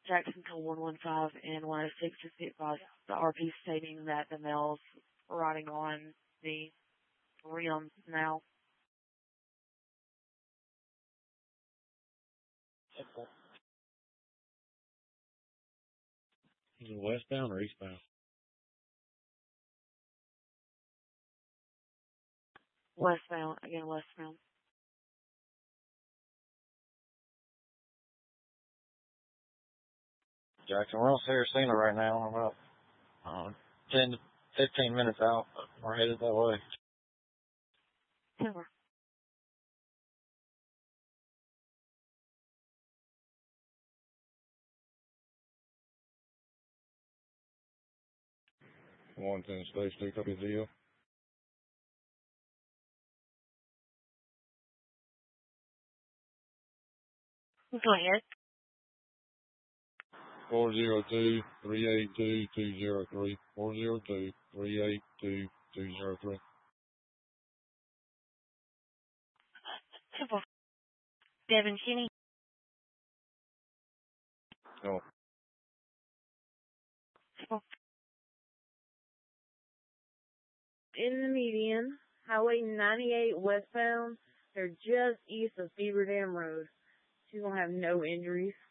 Jacksonville 115 and 106 just be advised. The RP stating that the male's riding on the rim now. Is it westbound or eastbound? Westbound, again, westbound. Jackson, we're on Saracena right now. We're about 10 to 15 minutes out. We're headed that way. Timber. One 10 Stage 2, copy ZL. Go ahead. 402-382-203. 402-382-203. Timber. Devin Kinney. Oh. Timber. In the median, Highway 98 westbound. They're just east of Beaver Dam Road. She's going to have no injuries.